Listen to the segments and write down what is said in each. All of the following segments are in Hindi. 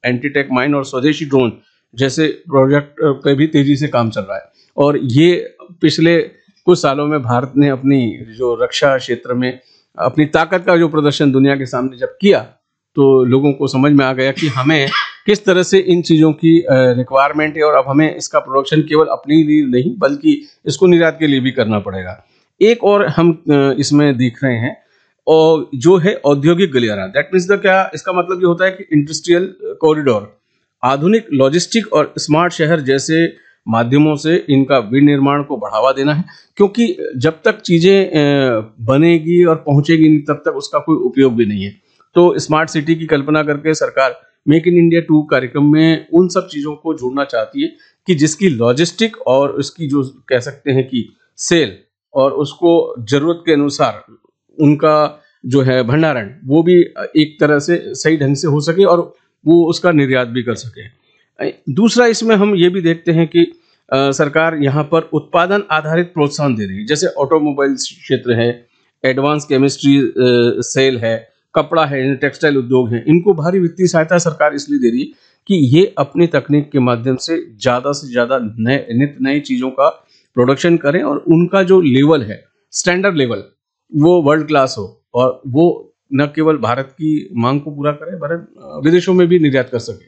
एंटीटेक माइन और स्वदेशी ड्रोन जैसे प्रोजेक्ट पे भी तेजी से काम चल रहा है। और ये पिछले कुछ सालों में भारत ने अपनी जो रक्षा क्षेत्र में अपनी ताकत का जो प्रदर्शन दुनिया के सामने जब किया, तो लोगों को समझ में आ गया कि हमें किस तरह से इन चीज़ों की रिक्वायरमेंट है, और अब हमें इसका प्रोडक्शन केवल अपने लिए नहीं बल्कि इसको निर्यात के लिए भी करना पड़ेगा। एक और हम इसमें देख रहे हैं, और जो है औद्योगिक गलियारा, दैट मीन्स द क्या, इसका मतलब ये होता है कि इंडस्ट्रियल कॉरिडोर, आधुनिक लॉजिस्टिक और स्मार्ट शहर जैसे माध्यमों से इनका विनिर्माण को बढ़ावा देना है, क्योंकि जब तक चीज़ें बनेगी और पहुंचेगी नहीं तब तक उसका कोई उपयोग भी नहीं है। तो स्मार्ट सिटी की कल्पना करके सरकार मेक इन इंडिया 2 कार्यक्रम में उन सब चीज़ों को जोड़ना चाहती है कि जिसकी लॉजिस्टिक और उसकी जो कह सकते हैं कि सेल और उसको ज़रूरत के अनुसार उनका जो है भंडारण, वो भी एक तरह से सही ढंग से हो सके और वो उसका निर्यात भी कर सके। दूसरा इसमें हम ये भी देखते हैं कि सरकार यहाँ पर उत्पादन आधारित प्रोत्साहन दे रही है, जैसे ऑटोमोबाइल क्षेत्र है, एडवांस केमिस्ट्री सेल है, कपड़ा है, टेक्सटाइल उद्योग है। इनको भारी वित्तीय सहायता सरकार इसलिए दे रही है कि ये अपनी तकनीक के माध्यम से ज़्यादा नित नई चीज़ों का प्रोडक्शन करें और उनका जो लेवल है, स्टैंडर्ड लेवल, वो वर्ल्ड क्लास हो, और वो न केवल भारत की मांग को पूरा करे वरन विदेशों में भी निर्यात कर सके।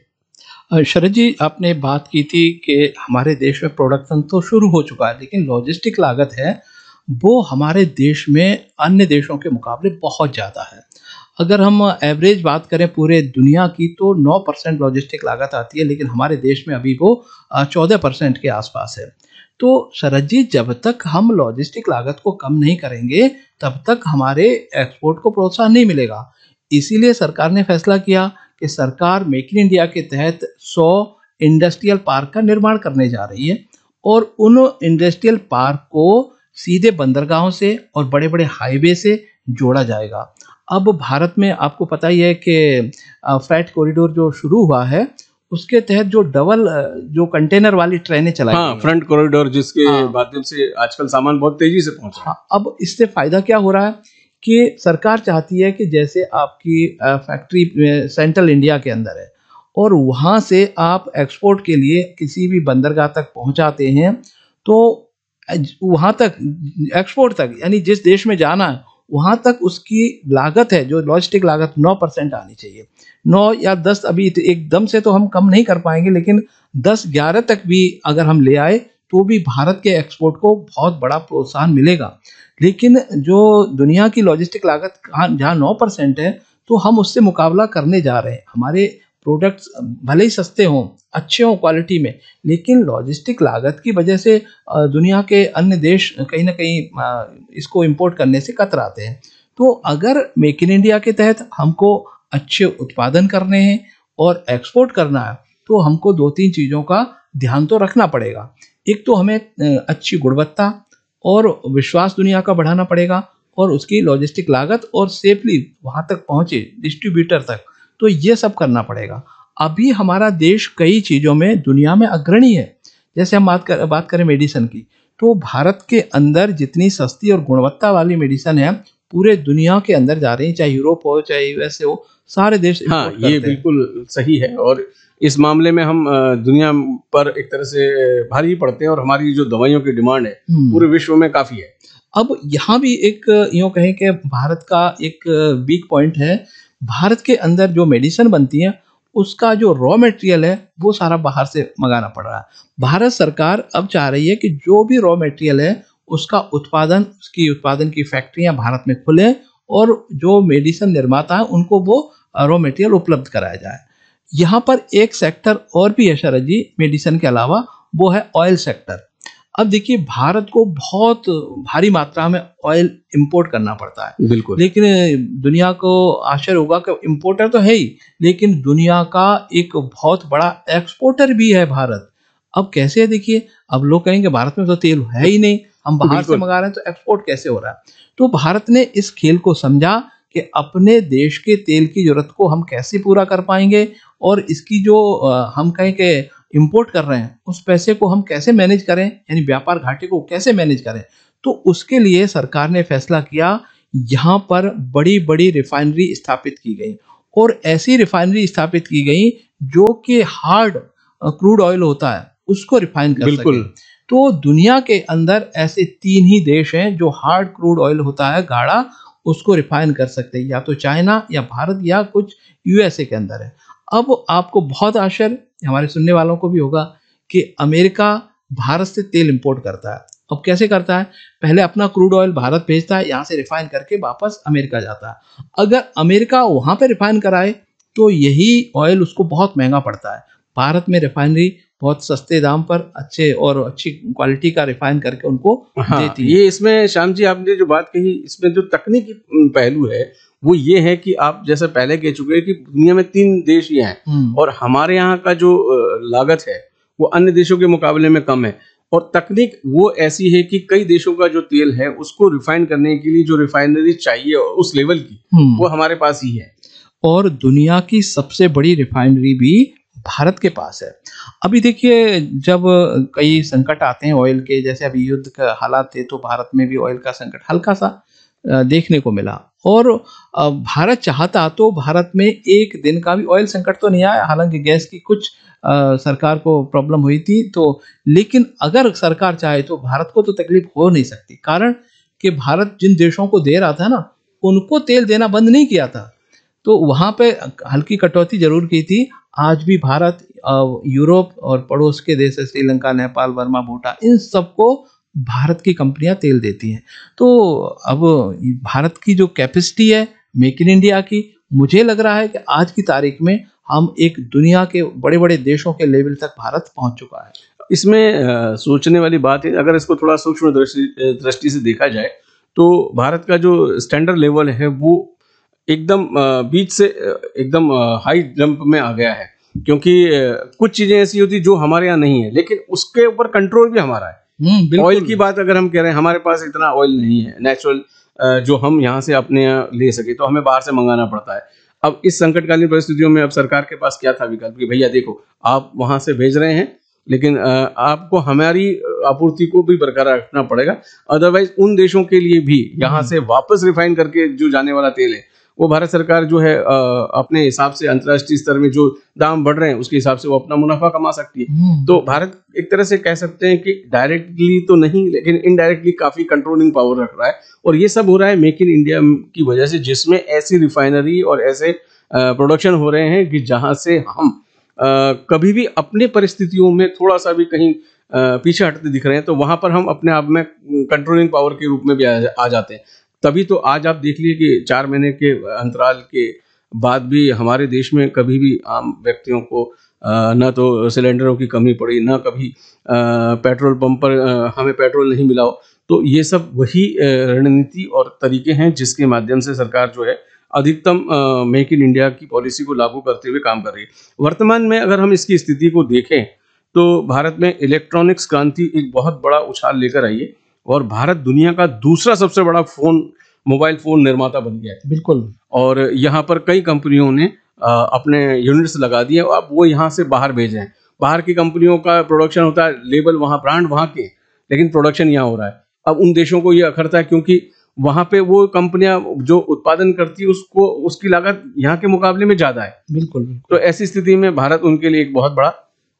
शरद जी, आपने बात की थी कि हमारे देश में प्रोडक्शन तो शुरू हो चुका है, लेकिन लॉजिस्टिक लागत है वो हमारे देश में अन्य देशों के मुकाबले बहुत ज़्यादा है। अगर हम एवरेज बात करें पूरे दुनिया की तो 9% लॉजिस्टिक लागत आती है, लेकिन हमारे देश में अभी वो 14% के आसपास है। तो शरद जी, जब तक हम लॉजिस्टिक लागत को कम नहीं करेंगे तब तक हमारे एक्सपोर्ट को प्रोत्साहन नहीं मिलेगा। इसीलिए सरकार ने फैसला किया कि सरकार मेक इन इंडिया के तहत 100 इंडस्ट्रियल पार्क का निर्माण करने जा रही है, और उन इंडस्ट्रियल पार्क को सीधे बंदरगाहों से और बड़े बड़े हाईवे से जोड़ा जाएगा। अब भारत में आपको पता ही है कि फ्रेट कॉरिडोर जो शुरू हुआ है उसके तहत जो डबल जो कंटेनर वाली ट्रेनें चलाई गई हैं, फ्रंट कॉरिडोर, जिसके माध्यम से आजकल सामान बहुत तेजी से पहुंच रहा है। अब इससे फायदा क्या हो रहा है कि सरकार चाहती है कि जैसे आपकी फैक्ट्री सेंट्रल इंडिया के अंदर है और वहाँ से आप एक्सपोर्ट के लिए किसी भी बंदरगाह तक पहुँचाते हैं, तो वहाँ तक एक्सपोर्ट तक यानी जिस देश में जाना है वहाँ तक उसकी लागत है, जो लॉजिस्टिक लागत 9% आनी चाहिए। 9 या 10 अभी एकदम से तो हम कम नहीं कर पाएंगे, लेकिन 10-11 तक भी अगर हम ले आए तो भी भारत के एक्सपोर्ट को बहुत बड़ा प्रोत्साहन मिलेगा। लेकिन जो दुनिया की लॉजिस्टिक लागत जहाँ 9% है, तो हम उससे मुकाबला करने जा रहे हैं। हमारे प्रोडक्ट्स भले ही सस्ते हों, अच्छे हों क्वालिटी में, लेकिन लॉजिस्टिक लागत की वजह से दुनिया के अन्य देश कहीं ना कहीं इसको इंपोर्ट करने से कतराते हैं। तो अगर मेक इन इंडिया के तहत हमको अच्छे उत्पादन करने हैं और एक्सपोर्ट करना है, तो हमको 2-3 चीज़ों का ध्यान तो रखना पड़ेगा। एक तो हमें अच्छी गुणवत्ता और विश्वास दुनिया का बढ़ाना पड़ेगा, और उसकी लॉजिस्टिक लागत और सेफली वहाँ तक पहुँचे डिस्ट्रीब्यूटर तक, तो ये सब करना पड़ेगा। अभी हमारा देश कई चीज़ों में दुनिया में अग्रणी है। जैसे हम बात करें मेडिसिन की, तो भारत के अंदर जितनी सस्ती और गुणवत्ता वाली मेडिसिन है पूरे दुनिया के अंदर जा रही है, चाहे यूरोप हो चाहे यूएसए हो, सारे देश हाँ, ये बिल्कुल सही है। और इस मामले में हम दुनिया पर एक तरह से भारी पड़ते हैं, और हमारी जो दवाइयों की डिमांड है पूरे विश्व में काफ़ी है। अब यहाँ भी एक यूँ कहें कि भारत का एक वीक पॉइंट है। भारत के अंदर जो मेडिसिन बनती है उसका जो रॉ मटेरियल है वो सारा बाहर से मंगाना पड़ रहा है। भारत सरकार अब चाह रही है कि जो भी रॉ मटेरियल है उसका उसकी उत्पादन की फैक्ट्रियां भारत में खुले, और जो मेडिसिन निर्माता है उनको वो रॉ मटेरियल उपलब्ध कराया जाए। यहाँ पर एक सेक्टर और भी है शरद जी मेडिसिन के अलावा, वो है ऑयल सेक्टर। अब देखिए, भारत को बहुत भारी मात्रा में ऑयल इंपोर्ट करना पड़ता है। बिल्कुल। लेकिन दुनिया को आश्चर्य होगा कि इंपोर्टर तो है ही, लेकिन दुनिया का एक बहुत बड़ा एक्सपोर्टर भी है भारत। अब कैसे है देखिए, अब लोग कहेंगे भारत में तो तेल है ही नहीं, हम बाहर से मंगा रहे हैं, तो एक्सपोर्ट कैसे हो रहा है। तो भारत ने इस खेल को समझा कि अपने देश के तेल की जरूरत को हम कैसे पूरा कर पाएंगे, और इसकी जो हम कहें कि इंपोर्ट कर रहे हैं उस पैसे को हम कैसे मैनेज करें, यानी व्यापार घाटे को कैसे मैनेज करें। तो उसके लिए सरकार ने फैसला किया, यहाँ पर बड़ी बड़ी रिफाइनरी स्थापित की गई, और ऐसी रिफाइनरी स्थापित की गई जो कि हार्ड क्रूड ऑयल होता है उसको रिफाइन कर बिल्कुल। सके। तो दुनिया के अंदर ऐसे 3 ही देश हैं जो हार्ड क्रूड ऑयल होता है गाढ़ा, उसको रिफाइन कर सकते हैं, या तो चाइना या भारत या कुछ यूएसए के अंदर है। अब आपको बहुत आश्चर्य, हमारे सुनने वालों को भी होगा, कि अमेरिका भारत से तेल इंपोर्ट करता है। अब कैसे करता है? पहले अपना क्रूड ऑयल भारत भेजता है, यहाँ से रिफाइन करके वापस अमेरिका जाता है। अगर अमेरिका वहाँ पे रिफाइन कराए तो यही ऑयल उसको बहुत महंगा पड़ता है। भारत में रिफाइनरी बहुत सस्ते दाम पर अच्छे और अच्छी क्वालिटी का रिफाइन करके उनको हाँ, देती है। ये इसमें श्याम जी आपने जो बात कही, इसमें जो तकनीकी पहलू है वो ये है कि आप जैसे पहले कह चुके हैं कि दुनिया में 3 देश ही हैं और हमारे यहाँ का जो लागत है वो अन्य देशों के मुकाबले में कम है, और तकनीक वो ऐसी है कि कई देशों का जो तेल है उसको रिफाइन करने के लिए जो रिफाइनरी चाहिए उस लेवल की, वो हमारे पास ही है। और दुनिया की सबसे बड़ी रिफाइनरी भी भारत के पास है। अभी देखिए, जब कई संकट आते हैं ऑयल के, जैसे अभी युद्ध का हालात थे, तो भारत में भी ऑयल का संकट हल्का सा देखने को मिला। और भारत चाहता तो भारत में एक दिन का भी ऑयल संकट तो नहीं आया, हालांकि गैस की कुछ सरकार को प्रॉब्लम हुई थी, तो लेकिन अगर सरकार चाहे तो भारत को तो तकलीफ हो नहीं सकती, कारण कि भारत जिन देशों को दे रहा था ना, उनको तेल देना बंद नहीं किया था, तो वहां पे हल्की कटौती जरूर की थी। आज भी भारत यूरोप और पड़ोस के देश श्रीलंका, नेपाल, बर्मा, भूटान, इन सबको भारत की कंपनियां तेल देती हैं। तो अब भारत की जो कैपेसिटी है मेक इन इंडिया की, मुझे लग रहा है कि आज की तारीख में हम एक दुनिया के बड़े बड़े देशों के लेवल तक भारत पहुंच चुका है। इसमें सोचने वाली बात है, अगर इसको थोड़ा सूक्ष्म दृष्टि से देखा जाए तो भारत का जो स्टैंडर्ड लेवल है वो एकदम बीच से एकदम हाई जंप में आ गया है, क्योंकि कुछ चीजें ऐसी होती जो हमारे यहाँ नहीं है, लेकिन उसके ऊपर कंट्रोल भी हमारा है। ऑयल की बात अगर हम कह रहे हैं, हमारे पास इतना ऑयल नहीं है नेचुरल जो हम यहाँ से अपने यहाँ ले सके, तो हमें बाहर से मंगाना पड़ता है। अब इस संकटकालीन परिस्थितियों में अब सरकार के पास क्या था विकल्प कि भैया देखो, आप वहां से भेज रहे हैं, लेकिन आपको हमारी आपूर्ति को भी बरकरार रखना पड़ेगा, अदरवाइज उन देशों के लिए भी यहाँ से वापस रिफाइन करके जो जाने वाला तेल है वो भारत सरकार जो है अपने हिसाब से अंतर्राष्ट्रीय स्तर में जो दाम बढ़ रहे हैं उसके हिसाब से वो अपना मुनाफा कमा सकती है। तो भारत एक तरह से कह सकते हैं कि डायरेक्टली तो नहीं, लेकिन इनडायरेक्टली काफी कंट्रोलिंग पावर रख रहा है, और ये सब हो रहा है मेक इन इंडिया की वजह से, जिसमें ऐसी रिफाइनरी और ऐसे प्रोडक्शन हो रहे हैं कि जहां से हम कभी भी अपने परिस्थितियों में थोड़ा सा भी कहीं पीछे हटते दिख रहे हैं तो वहां पर हम अपने आप में कंट्रोलिंग पावर के रूप में भी आ जाते हैं। तभी तो आज आप देख लिए कि 4 महीने के अंतराल के बाद भी हमारे देश में कभी भी आम व्यक्तियों को न तो सिलेंडरों की कमी पड़ी, न कभी पेट्रोल पंप पर हमें पेट्रोल नहीं मिला हो। तो ये सब वही रणनीति और तरीके हैं जिसके माध्यम से सरकार जो है अधिकतम मेक इन इंडिया की पॉलिसी को लागू करते हुए काम कर रही है। वर्तमान में अगर हम इसकी स्थिति को देखें तो भारत में इलेक्ट्रॉनिक्स क्रांति एक बहुत बड़ा उछाल लेकर आई है, और भारत दुनिया का दूसरा सबसे बड़ा मोबाइल फोन निर्माता बन गया है। बिल्कुल। और यहाँ पर कई कंपनियों ने अपने यूनिट्स लगा दिए, और अब वो यहाँ से बाहर भेज रहे हैं। बाहर की कंपनियों का प्रोडक्शन होता है, लेबल वहाँ, ब्रांड वहाँ के, लेकिन प्रोडक्शन यहाँ हो रहा है। अब उन देशों को ये अखरता है क्योंकि वहाँ पे वो कंपनियां जो उत्पादन करती है उसको उसकी लागत यहाँ के मुकाबले में ज्यादा है। बिल्कुल। तो ऐसी स्थिति में भारत उनके लिए एक बहुत बड़ा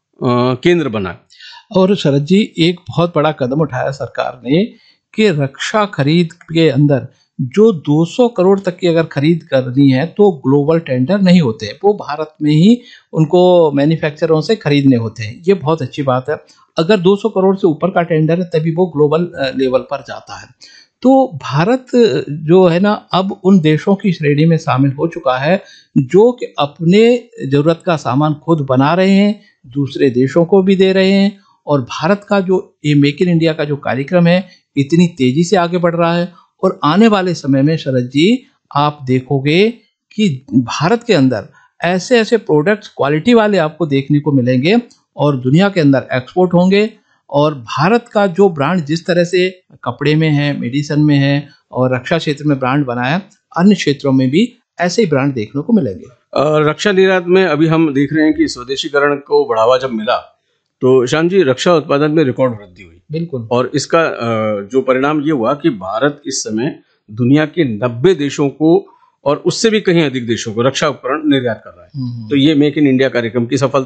केंद्र बना है। और शरद जी, एक बहुत बड़ा कदम उठाया सरकार ने कि रक्षा खरीद के अंदर जो 200 करोड़ तक की अगर खरीद करनी है तो ग्लोबल टेंडर नहीं होते, वो भारत में ही उनको मैन्युफैक्चररों से खरीदने होते हैं। ये बहुत अच्छी बात है। अगर 200 करोड़ से ऊपर का टेंडर है तभी वो ग्लोबल लेवल पर जाता है। तो भारत जो है ना, अब उन देशों की श्रेणी में शामिल हो चुका है जो कि अपने जरूरत का सामान खुद बना रहे हैं, दूसरे देशों को भी दे रहे हैं। और भारत का जो ये मेक इन इंडिया का जो कार्यक्रम है इतनी तेजी से आगे बढ़ रहा है, और आने वाले समय में शरद जी आप देखोगे कि भारत के अंदर ऐसे ऐसे प्रोडक्ट्स क्वालिटी वाले आपको देखने को मिलेंगे और दुनिया के अंदर एक्सपोर्ट होंगे। और भारत का जो ब्रांड जिस तरह से कपड़े में है, मेडिसिन में है और रक्षा क्षेत्र में ब्रांड बनाया, अन्य क्षेत्रों में भी ऐसे ही ब्रांड देखने को मिलेंगे। रक्षा निर्यात में अभी हम देख रहे हैं कि स्वदेशीकरण को बढ़ावा जब मिला तो श्याम जी रक्षा उत्पादन में रिकॉर्ड वृद्धि हुई। बिल्कुल। और इसका जो परिणाम ये हुआ कि भारत इस समय दुनिया के 90 देशों को और उससे भी कहीं अधिक देशों को रक्षा उपकरण निर्यात कर रहा है। तो ये मेक इन इंडिया कार्यक्रम की सफलता